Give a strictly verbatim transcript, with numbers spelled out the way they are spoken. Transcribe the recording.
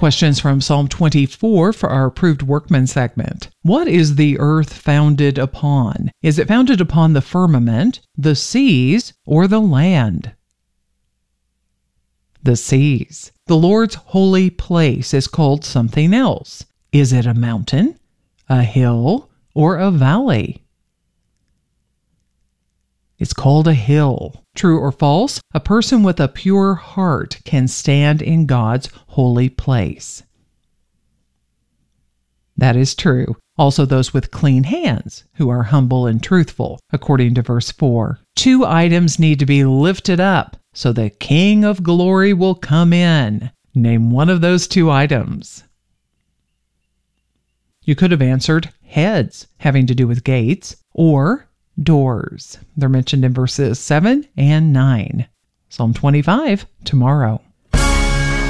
Questions from Psalm twenty-four for our approved workman segment. What is the earth founded upon? Is it founded upon the firmament, the seas, or the land? The seas. The Lord's holy place is called something else. Is it a mountain, a hill, or a valley? It's called a hill. True or false? A person with a pure heart can stand in God's holy place. That is true. Also those with clean hands, who are humble and truthful, according to verse four. Two items need to be lifted up, so the King of glory will come in. Name one of those two items. You could have answered heads, having to do with gates, or doors. They're mentioned in verses seven and nine. Psalm twenty-five, tomorrow.